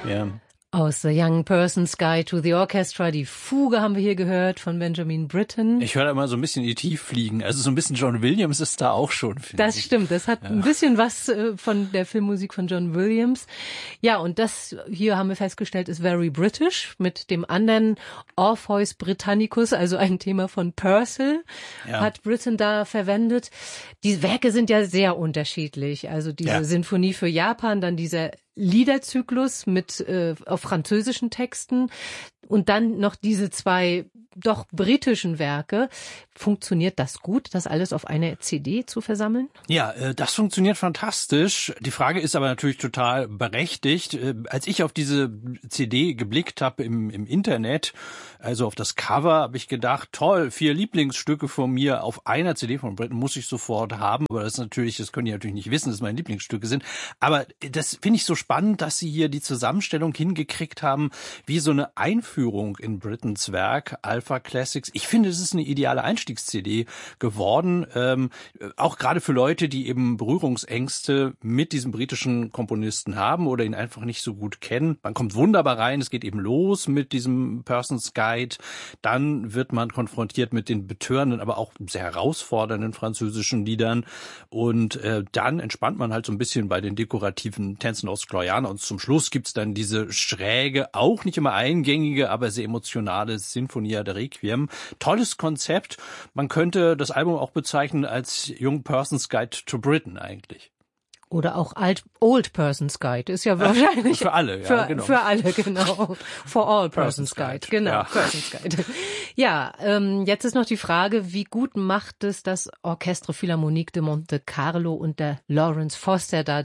Ja. Aus The Young Person's Guide to the Orchestra. Die Fuge haben wir hier gehört von Benjamin Britten. Ich höre da immer so ein bisschen in die Tief fliegen. Also so ein bisschen John Williams ist da auch schon, finde ich. Das stimmt. Das hat ein bisschen was von der Filmmusik von John Williams. Ja, und das hier haben wir festgestellt, ist very British mit dem anderen Orpheus Britannicus, also ein Thema von Purcell, hat Britten da verwendet. Die Werke sind ja sehr unterschiedlich. Also diese Sinfonie für Japan, dann dieser Liederzyklus mit auf französischen Texten und dann noch diese zwei doch britischen Werke. Funktioniert das gut, das alles auf eine CD zu versammeln? Ja, das funktioniert fantastisch. Die Frage ist aber natürlich total berechtigt. Als ich auf diese CD geblickt habe im Internet, also auf das Cover, habe ich gedacht, toll, 4 Lieblingsstücke von mir auf einer CD von Britten muss ich sofort haben. Aber das können die natürlich nicht wissen, dass es meine Lieblingsstücke sind. Aber das finde ich so spannend, dass sie hier die Zusammenstellung hingekriegt haben, wie so eine Einführung in Brittens Werk, Alpha Classics. Ich finde, es ist eine ideale Einstiegs-CD geworden, auch gerade für Leute, die eben Berührungsängste mit diesem britischen Komponisten haben oder ihn einfach nicht so gut kennen. Man kommt wunderbar rein, es geht eben los mit diesem Person's Guide, dann wird man konfrontiert mit den betörenden, aber auch sehr herausfordernden französischen Liedern und dann entspannt man halt so ein bisschen bei den dekorativen Tänzen aus Gloriana und zum Schluss gibt's dann diese schräge, auch nicht immer eingängige, aber sehr emotionale Sinfonia der Requiem. Tolles Konzept. Man könnte das Album auch bezeichnen als Young Person's Guide to Britain eigentlich. Oder auch Old Person's Guide ist ja wahrscheinlich für alle, genau. Für alle, genau. For all Person's Guide, genau. Ja. Person's Guide. Ja, jetzt ist noch die Frage, wie gut macht es das Orchestre Philharmonique de Monte Carlo und der Lawrence Foster da,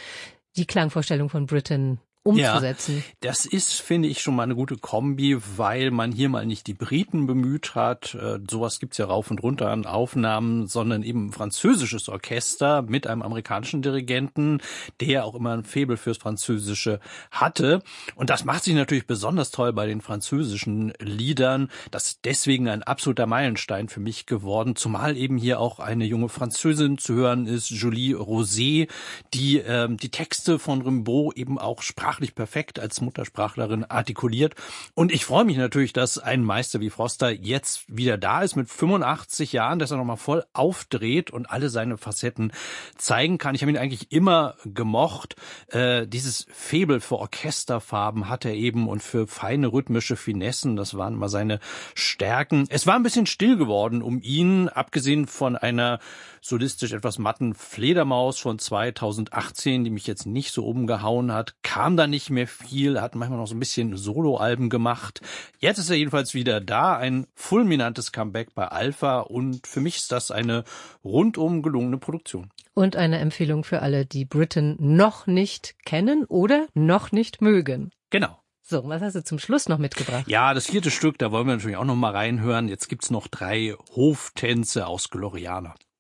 die Klangvorstellung von Britten umzusetzen. Ja, das ist, finde ich, schon mal eine gute Kombi, weil man hier mal nicht die Briten bemüht hat. Sowas gibt's ja rauf und runter an Aufnahmen, sondern eben ein französisches Orchester mit einem amerikanischen Dirigenten, der auch immer ein Faible fürs Französische hatte. Und das macht sich natürlich besonders toll bei den französischen Liedern. Das ist deswegen ein absoluter Meilenstein für mich geworden, zumal eben hier auch eine junge Französin zu hören ist, Julie Rosé, die die Texte von Rimbaud eben auch sprachlich perfekt als Muttersprachlerin artikuliert. Und ich freue mich natürlich, dass ein Meister wie Foster jetzt wieder da ist mit 85 Jahren, dass er nochmal voll aufdreht und alle seine Facetten zeigen kann. Ich habe ihn eigentlich immer gemocht. Dieses Faible für Orchesterfarben hat er eben und für feine rhythmische Finessen, das waren immer seine Stärken. Es war ein bisschen still geworden um ihn, abgesehen von einer solistisch etwas matten Fledermaus von 2018, die mich jetzt nicht so umgehauen hat, kam da nicht mehr viel, hat manchmal noch so ein bisschen Soloalben gemacht. Jetzt ist er jedenfalls wieder da, ein fulminantes Comeback bei Alpha und für mich ist das eine rundum gelungene Produktion. Und eine Empfehlung für alle, die Britten noch nicht kennen oder noch nicht mögen. Genau. So, was hast du zum Schluss noch mitgebracht? Ja, das 4. Stück, da wollen wir natürlich auch noch mal reinhören. Jetzt gibt's noch 3 Hoftänze aus Gloriana.